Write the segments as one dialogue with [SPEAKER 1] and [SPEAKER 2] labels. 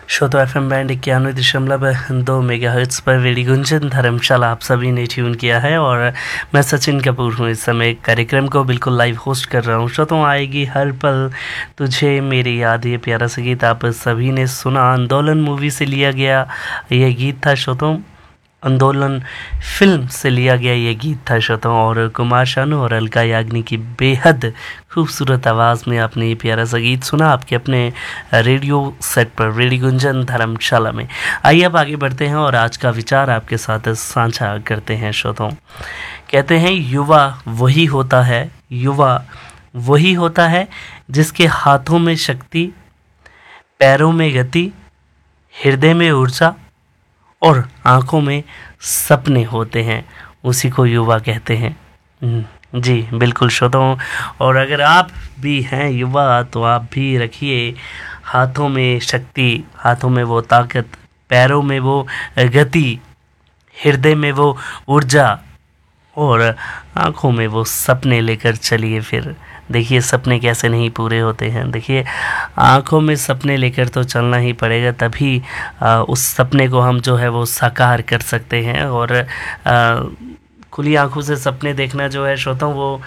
[SPEAKER 1] श्रोतो FM band 91.2 megahertz पर radio Gunjan धर्मशाला आप सभी ने ट्यून किया है और मैं सचिन कपूर हूँ। इस समय कार्यक्रम को बिल्कुल लाइव होस्ट कर रहा हूँ। श्रोतो आएगी हर पल तुझे मेरी याद, ये प्यारा सा गीत आप सभी ने सुना। आंदोलन मूवी से लिया गया यह गीत था श्रोतो, आंदोलन फिल्म से लिया गया ये गीत था श्रोताओं। और कुमार शानू और अलका याग्निक की बेहद खूबसूरत आवाज़ में आपने ये प्यारा सा गीत सुना आपके अपने रेडियो सेट पर, रेडियो गुंजन धर्मशाला में। आइए अब आगे बढ़ते हैं और आज का विचार आपके साथ साझा करते हैं श्रोताओं। कहते हैं युवा वही होता है, युवा वही होता है जिसके हाथों में शक्ति, पैरों में गति, हृदय में ऊर्जा और आँखों में सपने होते हैं, उसी को युवा कहते हैं। जी बिल्कुल श्रोताओं, और अगर आप भी हैं युवा तो आप भी रखिए हाथों में शक्ति, हाथों में वो ताकत, पैरों में वो गति, हृदय में वो ऊर्जा और आँखों में वो सपने लेकर चलिए। फिर देखिए सपने कैसे नहीं पूरे होते हैं। देखिए आँखों में सपने लेकर तो चलना ही पड़ेगा, तभी उस सपने को हम जो है वो साकार कर सकते हैं। और खुली आँखों से सपने देखना जो है श्रोताओं वो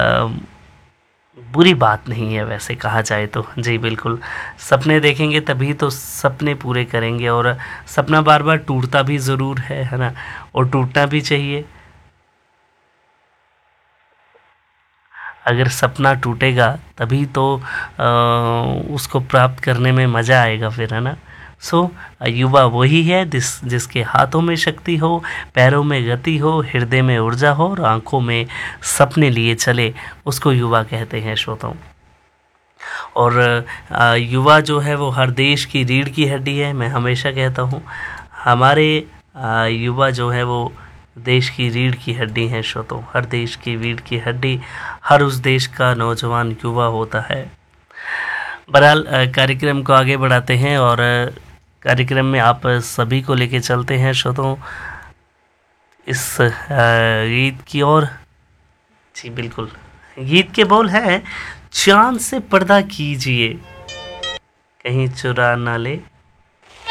[SPEAKER 1] बुरी बात नहीं है वैसे कहा जाए तो। जी बिल्कुल, सपने देखेंगे तभी तो सपने पूरे करेंगे, और सपना बार बार टूटता भी ज़रूर है ना, और टूटना भी चाहिए। अगर सपना टूटेगा तभी तो उसको प्राप्त करने में मज़ा आएगा फिर, है ना। सो युवा वही है जिसके हाथों में शक्ति हो, पैरों में गति हो, हृदय में ऊर्जा हो और आँखों में सपने लिए चले, उसको युवा कहते हैं श्रोताओं। और युवा जो है वो हर देश की रीढ़ की हड्डी है। मैं हमेशा कहता हूँ हमारे युवा जो है वो देश की रीढ़ की हड्डी है श्रोताओं। हर देश की रीढ़ की हड्डी, हर उस देश का नौजवान युवा होता है। बहरहाल कार्यक्रम को आगे बढ़ाते हैं और कार्यक्रम में आप सभी को लेके चलते हैं श्रोताओं इस गीत की ओर। जी बिल्कुल, गीत के बोल हैं, चांद से पर्दा कीजिए कहीं चुरा ना ले